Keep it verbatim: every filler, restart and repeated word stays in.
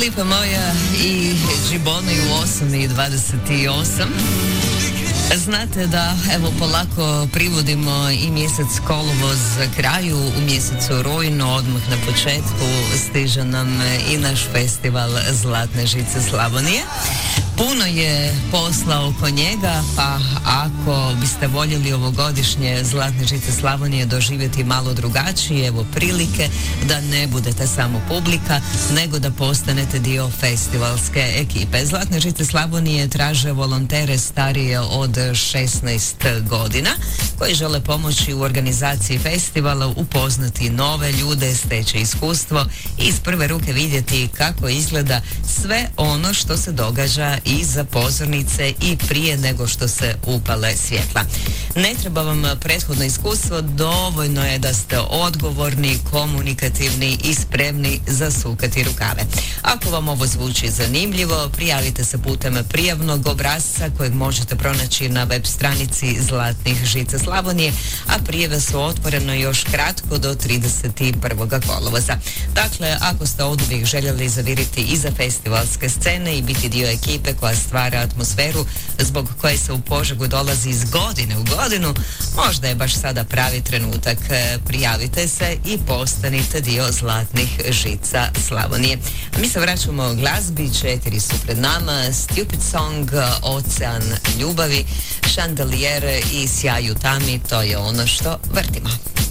Lipa moja i Džiboni u osam i dvadeset osam. Znate da evo polako privodimo i mjesec kolovoz kraju, u mjesecu rujnu odmah na početku stiže nam i naš festival Zlatne žice Slavonije. Puno je posla oko njega, pa ako biste voljeli ovogodišnje Zlatne žice Slavonije doživjeti malo drugačije, evo prilike da ne budete samo publika, nego da postanete dio festivalske ekipe. Zlatne žice Slavonije traže volontere starije od šesnaest godina koji žele pomoći u organizaciji festivala, upoznati nove ljude, steći iskustvo i iz prve ruke vidjeti kako izgleda sve ono što se događa iza pozornice i prije nego što se upale svjetla. Ne treba vam prethodno iskustvo, dovoljno je da ste odgovorni, komunikativni i spremni zasukati rukave. Ako vam ovo zvuči zanimljivo, prijavite se putem prijavnog obrasca kojeg možete pronaći na web stranici Zlatnih žica Slavonije, a prijave su otvoreno još kratko do trideset prvog kolovoza. Dakle, ako ste oduvijek željeli zaviriti iza festivalske scene i biti dio ekipe koja stvara atmosferu zbog koje se u Požegu dolazi iz godine u godinu, možda je baš sada pravi trenutak. Prijavite se i postanite dio Zlatnih žica Slavonije. A mi se vraćamo glazbi, četiri su pred nama: Stupid Song, Ocean ljubavi, Chandelier i Sjaju tami, to je ono što vrtimo.